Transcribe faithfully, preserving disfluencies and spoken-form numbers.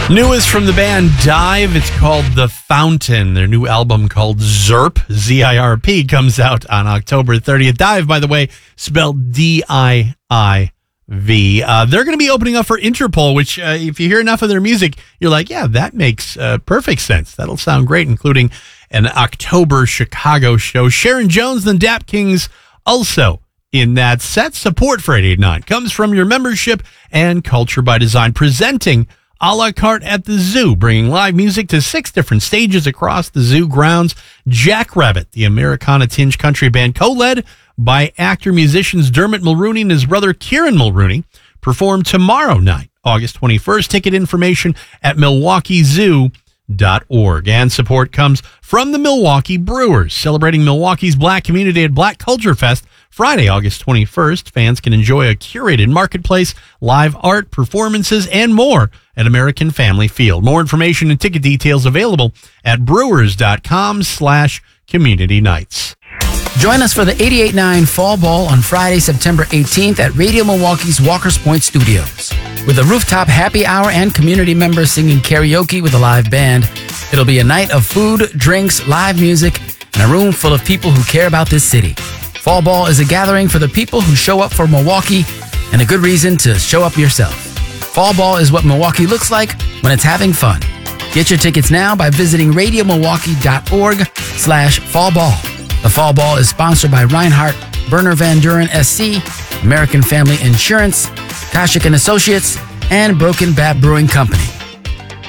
Newest from the band Dive, it's called The Fountain. Their new album called Zirp, Z I R P, comes out on October thirtieth. Dive, by the way, spelled D I I V. Uh, they're going to be opening up for Interpol, which uh, if you hear enough of their music, you're like, yeah, that makes uh, perfect sense. That'll sound great, including an October Chicago show. Sharon Jones and the Dap Kings also in that set. Support for eight eighty-nine comes from your membership and Culture by Design, presenting A La Carte at the Zoo, bringing live music to six different stages across the zoo grounds. Jackrabbit, the Americana-tinged country band, co-led by actor-musicians Dermot Mulrooney and his brother Kieran Mulrooney, perform tomorrow night, August twenty-first. Ticket information at milwaukee zoo dot org. And support comes from the Milwaukee Brewers, celebrating Milwaukee's Black community at Black Culture Fest Friday, August twenty-first. Fans can enjoy a curated marketplace, live art, performances, and more at American Family Field. More information and ticket details available at brewers.com slash community nights. Join us for the eighty-eight point nine Fall Ball on Friday, September eighteenth at Radio Milwaukee's Walker's Point Studios. With a rooftop happy hour and community members singing karaoke with a live band, it'll be a night of food, drinks, live music, and a room full of people who care about this city. Fall Ball is a gathering for the people who show up for Milwaukee and a good reason to show up yourself. Fall Ball is what Milwaukee looks like when it's having fun. Get your tickets now by visiting radiomilwaukee.org slash fallball. The Fall Ball is sponsored by Reinhardt, Berner Van Duren S C, American Family Insurance, Kashik and Associates, and Broken Bat Brewing Company.